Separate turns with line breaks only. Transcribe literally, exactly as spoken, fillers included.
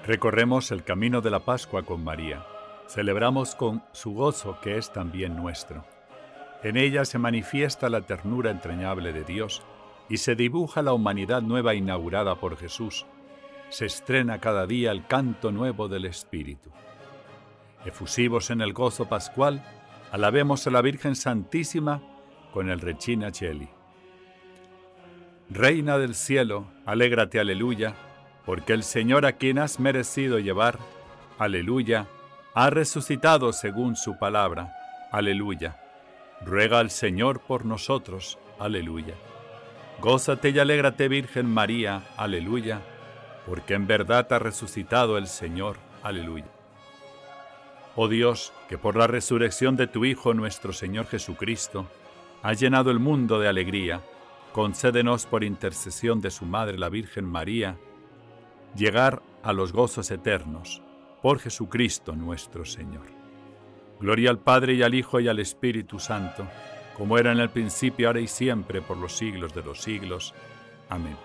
Recorremos el camino de la Pascua con María. Celebramos con su gozo que es también nuestro. En ella se manifiesta la ternura entrañable de Dios y se dibuja la humanidad nueva inaugurada por Jesús. Se estrena cada día el canto nuevo del Espíritu. Efusivos en el gozo pascual, alabemos a la Virgen Santísima con el Regina Coeli. Reina del cielo, alégrate, aleluya, porque el Señor a quien has merecido llevar, aleluya, ha resucitado según su palabra, aleluya. Ruega al Señor por nosotros, aleluya. Gózate y alégrate, Virgen María, aleluya, porque en verdad ha resucitado el Señor, aleluya. Oh Dios, que por la resurrección de tu Hijo nuestro Señor Jesucristo, has llenado el mundo de alegría, concédenos por intercesión de su Madre la Virgen María, llegar a los gozos eternos, por Jesucristo nuestro Señor. Gloria al Padre y al Hijo y al Espíritu Santo, como era en el principio, ahora y siempre, por los siglos de los siglos. Amén.